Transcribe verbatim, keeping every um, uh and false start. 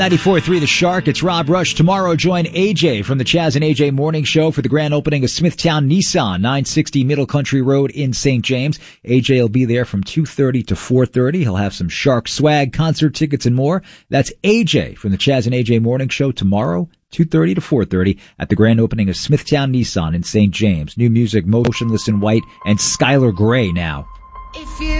ninety-four point three The Shark, it's Rob Rush. Tomorrow, join A J from the Chaz and A J Morning Show for the grand opening of Smithtown Nissan, nine sixty Middle Country Road in Saint James. A J will be there from two thirty to four thirty. He'll have some Shark swag, concert tickets, and more. That's A J from the Chaz and A J Morning Show tomorrow, two thirty to four thirty at the grand opening of Smithtown Nissan in Saint James. New music, Motionless in White, and Skylar Grey now. If you